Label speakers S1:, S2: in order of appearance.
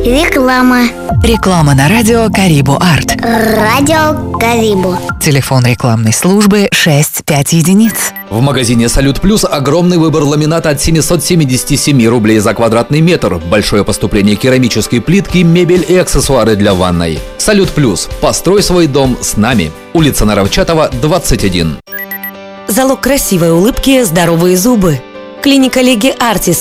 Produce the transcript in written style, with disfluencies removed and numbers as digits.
S1: Реклама.
S2: Реклама на радио Карибу Арт.
S1: Радио Карибу.
S2: Телефон рекламной службы 65 единиц.
S3: В магазине «Салют Плюс» огромный выбор ламината от 777 рублей за квадратный метр, большое поступление керамической плитки, мебель и аксессуары для ванной. «Салют Плюс». Построй свой дом с нами. Улица Наровчатова, 21.
S4: Залог красивой улыбки – здоровые зубы. Клиника Леги Артис